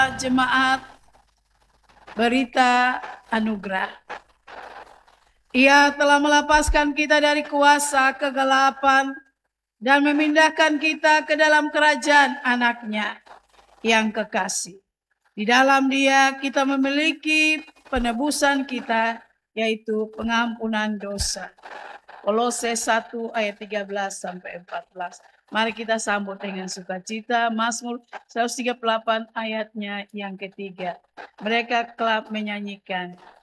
Jemaat Berita Anugerah. Ia telah melepaskan kita dari kuasa kegelapan dan memindahkan kita ke dalam kerajaan anaknya yang kekasih. Di dalam Dia kita memiliki penebusan kita, yaitu pengampunan dosa. Kolose 1 ayat 13 sampai 14. Mari kita sambut dengan sukacita Mazmur 138 ayatnya yang ketiga. Mereka kelak menyanyikan,